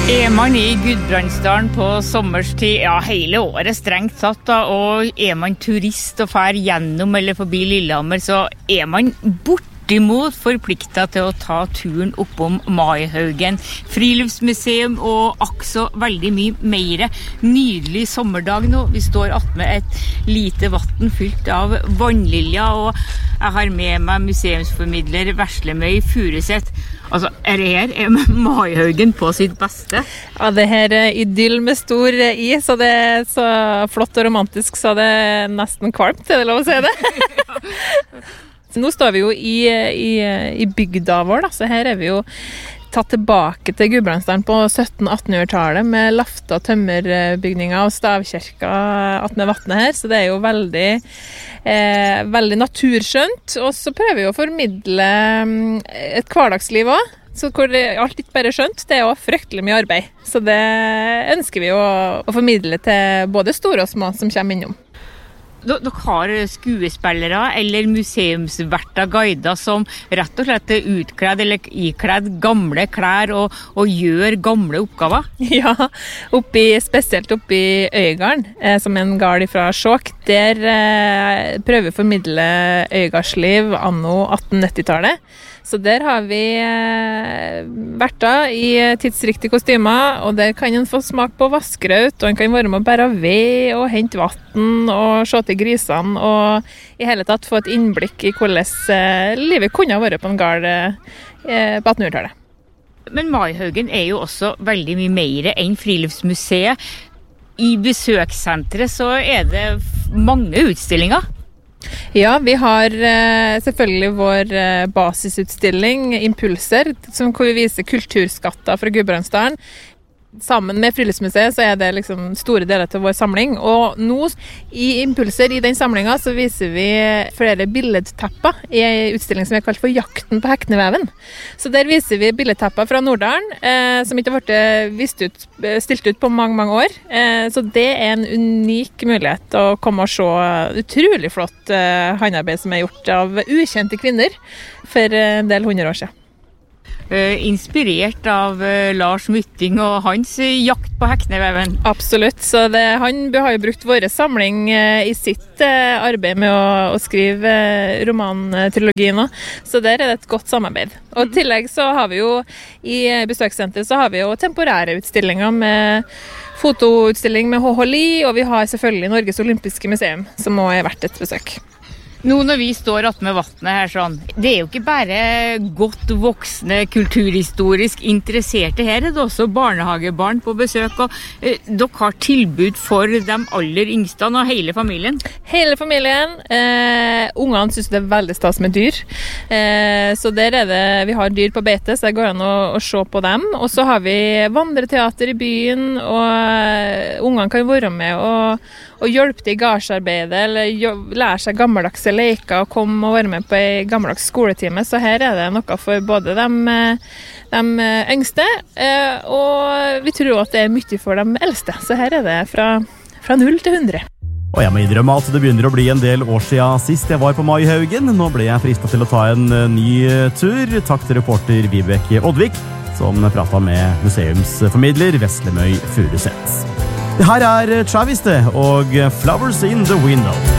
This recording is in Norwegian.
Man I Gudbrandsdalen på sommerstid, ja hele året strengt satt da, og man turist og fær gjennom eller forbi Lillehammer, så man bortimot forpliktet til å ta turen oppom Maihaugen friluftsmuseum og akso veldig mye mer. Nydelig sommerdag nå. Vi står attmed et lite vatten fylt av vannlilja, og jeg har med meg museumsformidler Veslemøy Furuset. Altså, det her Maihaugen på sitt beste? Ja, det her idyll med stor I, så det så flott og romantisk, så det nesten kvalmt, det lov å si det. Så nå står vi jo i bygda vår, da, så her vi jo tatt tilbake til Gudbrandsdalen på 1700-1800-tallet med lafta tømmerbygninger og stavkirka attmed vattnet her, så det jo veldig naturskjønt, og så prøver vi å formidle et hverdagsliv også, så hvor alt ikke bare skjønt, det jo fryktelig mye arbeid, så det ønsker vi å formidle til både store og små som kommer innom. Dere har skuespillere eller museumsverter guider som rett og slett utkledd eller ikledd gamle klær og gjør gamle oppgaver? Ja, spesielt oppi Øygarden, som en gard fra Skjåk, der prøver vi å formidle øygardsliv anno 1890-tallet. Så der har vi verter I tidsriktige kostymer, og der kan en få smak på vaskraut, og en kan være med å bære ved og hente vatten og se til grisene, og I hele tatt få et innblikk I hvordan livet kunne ha vært på en gard på 1800-tallet. Men Maihaugen jo også veldig mye mer enn friluftsmuseet. I besøkssenteret så det mange utstillinger. Ja, vi har selvfølgelig vår basisutstilling Impulser, hvor vi viser kulturskatter fra Gudbrandsdalen. Sammen med Friluftsmuseet så det liksom store deler til vår samling, og nå I Impulser I den samlingen så viser vi flere billedtepper I en utstilling som vi har kalt for Jakten på Hekneveven. Så der viser vi billedtepper fra Nordalen som ikke har vært stilt ut på mange år, så det en unik mulighet å komme og se utrolig flott håndarbeid som gjort av ukjente kvinner for en del 100 år siden. Inspirert av Lars Mytting og hans jakt på Hekneveven. Absolutt, så han har jo brukt våre samling I sitt arbeid med å skrive romantrilogien, så der det et godt samarbeid. Og I tillegg så har vi jo I besøkssenteret så har vi jo temporære utstillinger med fotoutstilling med H.H. Lie, og vi har selvfølgelig Norges Olympiske Museum, som også verdt et besøk. Nå når vi står attmed vattnet her sånn, det jo ikke bare godt voksne, kulturhistorisk interesserte her, det også barnehagebarn på besøk, og dere har tilbud for de aller yngste og hele familien? Hele familien. Ungene synes det veldig stas med dyr, så der det, vi har dyr på beite, så det går an å se på dem, og så har vi vandreteater I byen, og ungene kan være med og hjelpe til I gardsarbeidet, eller lære seg gammeldagse leker og komme og være med på en gammeldags skoletime, så her det noe for både de yngste, og vi tror at det mye for de eldste, så her det fra 0 til 100. Og jeg må innrømme at det begynner å bli en del år siden sist jeg var på Maihaugen. Nå ble jeg fristet til å ta en ny tur. Takk til reporter Vibeke Oddvik, som pratet med museumsformidler Veslemøy Furuset. Det her Travis det, og Flowers in the Window.